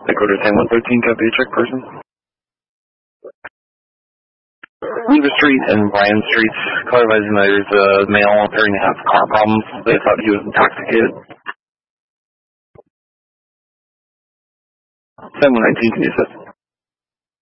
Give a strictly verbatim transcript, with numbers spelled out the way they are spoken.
Dakota ten one thirteen, copy, check person. Weaver Street and Bryan Street, car advising that there's a male appearing to have car problems. They thought he was intoxicated. seven one nineteen, can you assist?